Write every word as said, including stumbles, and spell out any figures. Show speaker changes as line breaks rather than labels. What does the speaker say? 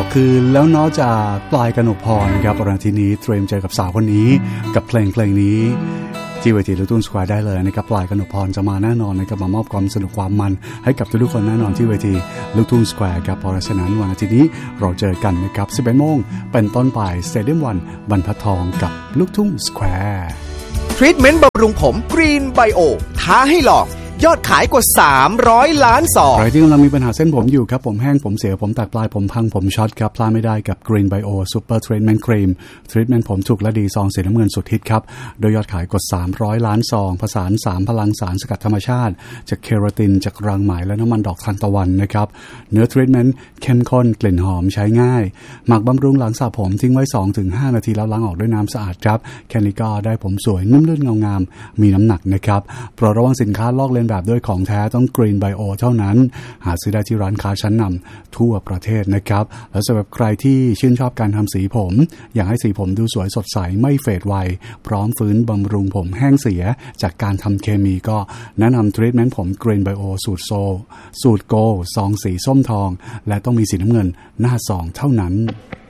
บอกคืนแล้วเนาะจากปลายกนกพรนะครับวันอาทิตย์นี้เตรียมเจอกับสาวคนนี้กับเพลงเพลงนี้ที่เวทีลูกทุ่งสแควร์ได้เลยนะครับปลายกนกพรจะมาแน่นอนนะครับมามอบความสนุกความมันให้กับทุกๆคนแน่นอนที่เวทีลูกทุ่งสแควร์ครับเพราะฉะนั้นวันอาทิตย์นี้เราเจอกันนะครับ สิบเอ็ดโมงเป็นต้นไปสเตเดียมวันบรรทัดทองกับลูกทุ่งสแควร์
ทรีทเมนต์บำรุงผมกรีนไบโอท้าให้ลองยอดขายกว่าสามร้อยล้านซอง
ใครที่กำลังมีปัญหาเส้นผมอยู่ครับผมแห้งผมเสียผมแตกปลายผมพังผมช็อตครับพลาดไม่ได้กับ Green Bio Super Treatment Cream ทรีทเมนต์ผมถูกและดีซองสีน้ำเงินสุดฮิตครับโดยยอดขายกว่าสามร้อยล้านซองผสานสามพลังสารสกัดธรรมชาติจากเคราตินจากรังไหมและน้ำมันดอกทานตะวันนะครับเนื้อทรีทเมนต์เข้มข้นกลิ่นหอมใช้ง่ายหมักบำรุงหลังสระผมทิ้งไว้ สองถึงห้า นาทีแล้วล้างออกด้วยน้ำสะอาดครับแค่นี้ก็ได้ผมสวยนุ่มลื่นเงางามมีน้ำหนักนะครับโปรดระวังสินค้าลอกเลียนแบบด้วยของแท้ต้อง Green Bio เท่านั้นหาซื้อได้ที่ร้านค้าชั้นนำทั่วประเทศนะครับและสำหรับใครที่ชื่นชอบการทำสีผมอยากให้สีผมดูสวยสดใสไม่เฟดไวพร้อมฟื้นบำรุงผมแห้งเสียจากการทำเคมีก็แนะนำทรีทเมนต์ผม Green Bio สูตรโซสูตรโกซองสีส้มทองและต้องมีสีน้ำเงินหน้าซองเท่านั้น